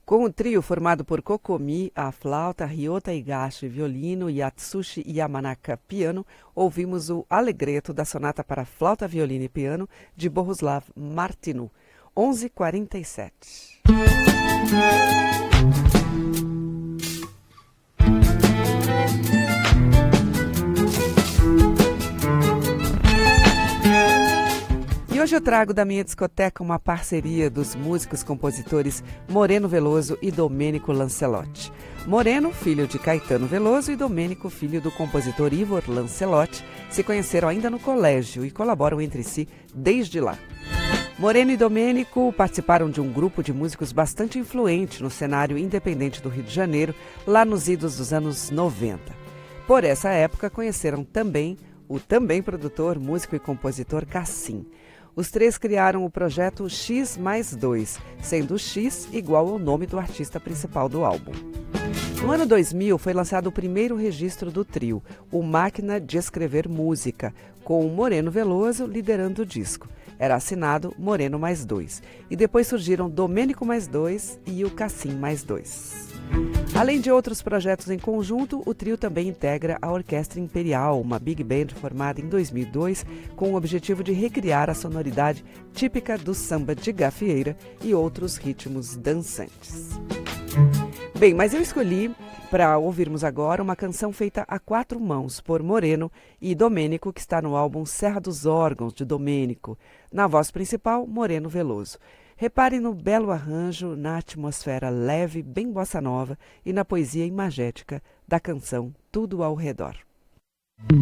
Com o trio formado por Kokomi, a flauta, Ryota Higashi, violino e Atsushi Yamanaka, piano, ouvimos o Allegretto da sonata para flauta, violino e piano de Bohuslav Martinu, 11:47. E hoje eu trago da minha discoteca uma parceria dos músicos-compositores Moreno Veloso e Domênico Lancelotti. Moreno, filho de Caetano Veloso, e Domênico, filho do compositor Ivor Lancelotti, se conheceram ainda no colégio e colaboram entre si desde lá. Moreno e Domênico participaram de um grupo de músicos bastante influente no cenário independente do Rio de Janeiro, lá nos idos dos anos 90. Por essa época, conheceram também o também produtor, músico e compositor Cassim. Os três criaram o projeto X+2, sendo X igual ao nome do artista principal do álbum. No ano 2000 foi lançado o primeiro registro do trio, o Máquina de Escrever Música, com o Moreno Veloso liderando o disco. Era assinado Moreno +2. E depois surgiram Domênico +2 e o Cassim +2. Além de outros projetos em conjunto, o trio também integra a Orquestra Imperial, uma big band formada em 2002 com o objetivo de recriar a sonoridade típica do samba de gafieira e outros ritmos dançantes. Bem, mas eu escolhi para ouvirmos agora uma canção feita a 4 mãos por Moreno e Domênico, que está no álbum Serra dos Órgãos, de Domênico. Na voz principal, Moreno Veloso. Repare no belo arranjo, na atmosfera leve, bem bossa nova e na poesia imagética da canção Tudo ao Redor.